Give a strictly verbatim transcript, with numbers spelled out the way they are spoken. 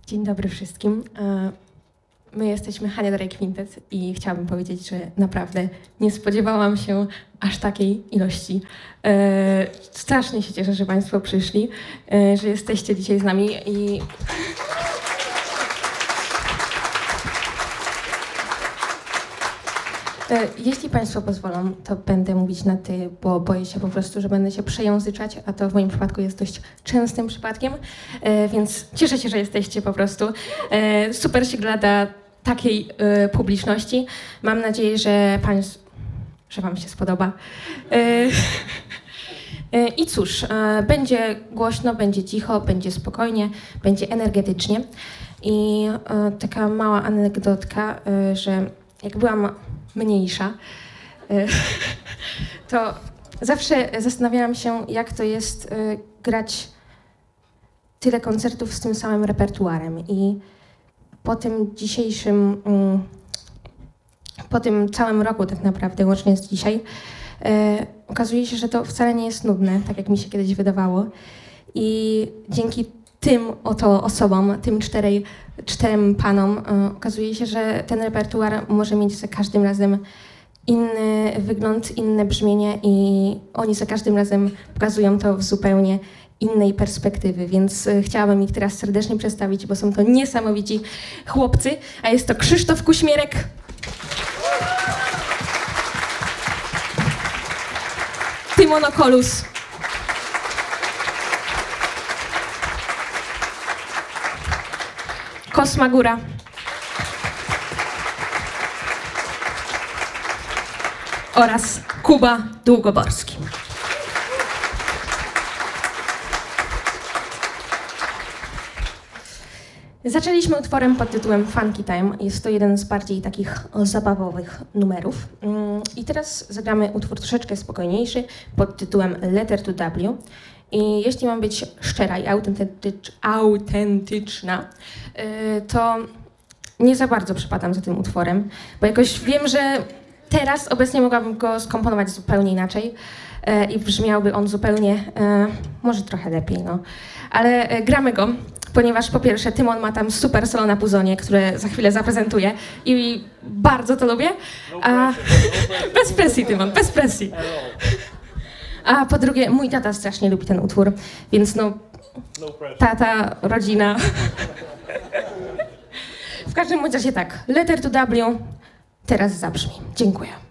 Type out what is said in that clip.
Dzień dobry wszystkim. My jesteśmy Hania Darej Quintet i chciałabym powiedzieć, że naprawdę nie spodziewałam się aż takiej ilości. Strasznie się cieszę, że Państwo przyszli, że jesteście dzisiaj z nami i jeśli Państwo pozwolą, to będę mówić na ty, bo boję się po prostu, że będę się przejęzyczać, a to w moim przypadku jest dość częstym przypadkiem, więc cieszę się, że jesteście po prostu. Super się glada takiej publiczności. Mam nadzieję, że Państw, że Wam się spodoba. I cóż, będzie głośno, będzie cicho, będzie spokojnie, będzie energetycznie. I taka mała anegdotka, że jak byłam mniejsza, to zawsze zastanawiałam się, jak to jest grać tyle koncertów z tym samym repertuarem. I po tym dzisiejszym, po tym całym roku tak naprawdę, łącznie z dzisiaj, okazuje się, że to wcale nie jest nudne, tak jak mi się kiedyś wydawało. I dzięki tym oto osobom, tym czterej, czterem panom, okazuje się, że ten repertuar może mieć za każdym razem inny wygląd, inne brzmienie i oni za każdym razem pokazują to w zupełnie innej perspektywy, więc chciałabym ich teraz serdecznie przedstawić, bo są to niesamowici chłopcy, a jest to Krzysztof Kuśmierek, Tymon Okolus, Kosma Góra oraz Kuba Długoborski. Zaczęliśmy utworem pod tytułem Funky Time. Jest to jeden z bardziej takich zabawowych numerów. I teraz zagramy utwór troszeczkę spokojniejszy pod tytułem Letter to W. I jeśli mam być szczera i autentycz, autentyczna, to nie za bardzo przepadam za tym utworem, bo jakoś wiem, że teraz obecnie mogłabym go skomponować zupełnie inaczej i brzmiałby on zupełnie, może trochę lepiej, no. Ale gramy go, ponieważ po pierwsze Tymon ma tam super solo na puzonie, które za chwilę zaprezentuję i bardzo to lubię. A... Bez presji, Tymon, bez presji. A po drugie, mój tata strasznie lubi ten utwór, więc no, tata, rodzina. W każdym razie tak, Letter to W teraz zabrzmi. Dziękuję.